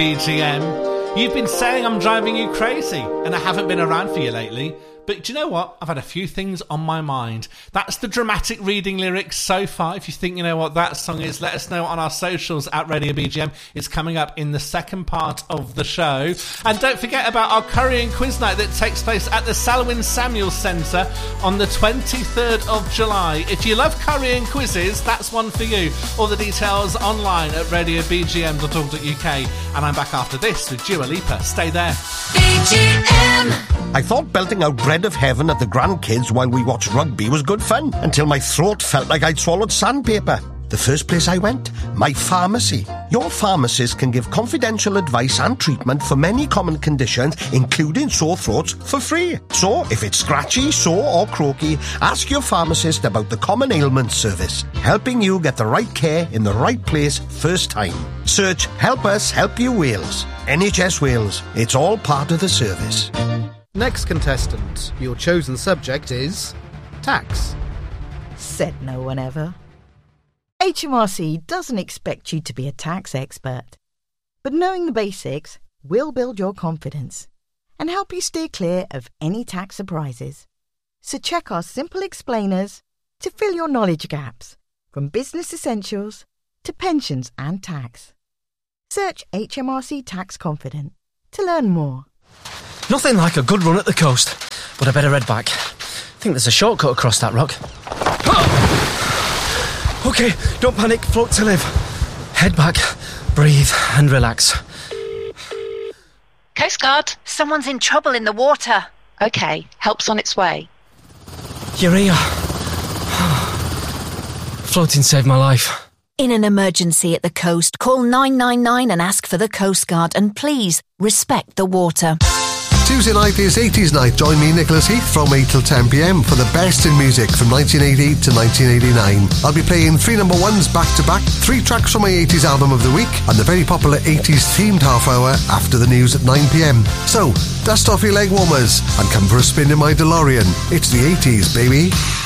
BGM. You've been saying I'm driving you crazy, and I haven't been around for you lately. But do you know what? I've had a few things on my mind. That's the dramatic reading lyrics so far. If you think you know what that song is, let us know on our socials at Radio BGM. It's coming up in the second part of the show. And don't forget about our curry and quiz night that takes place at the Selwyn Samuel Centre on the 23rd of July. If you love curry and quizzes, that's one for you. All the details online at radiobgm.org.uk. And I'm back after this with Dua Lipa. Stay there. BGM. I thought belting out Bread of Heaven at the grandkids while we watched rugby was good fun, until my throat felt like I'd swallowed sandpaper. The first place I went, my pharmacy. Your pharmacist can give confidential advice and treatment for many common conditions, including sore throats, for free. So, if it's scratchy, sore or croaky, ask your pharmacist about the Common Ailments Service, helping you get the right care in the right place first time. Search Help Us Help You Wales. NHS Wales. It's all part of the service. Next contestant, your chosen subject is tax. Said no one ever. HMRC doesn't expect you to be a tax expert, but knowing the basics will build your confidence and help you steer clear of any tax surprises. So check our simple explainers to fill your knowledge gaps, from business essentials to pensions and tax. Search HMRC Tax Confident to learn more. Nothing like a good run at the coast, but I better head back. I think there's a shortcut across that rock. OK, don't panic, float to live. Head back, breathe and relax. Coast Guard, someone's in trouble in the water. OK, help's on its way. You're here. Floating saved my life. In an emergency at the coast, call 999 and ask for the Coast Guard, and please respect the water. Tuesday night is 80s night. Join me, Nicholas Heath, from 8 till 10 p.m. for the best in music from 1980 to 1989. I'll be playing 3 number ones back to back, 3 tracks from my 80s album of the week, and the very popular 80s themed half hour after the news at 9 p.m. So, dust off your leg warmers and come for a spin in my DeLorean. It's the 80s, baby.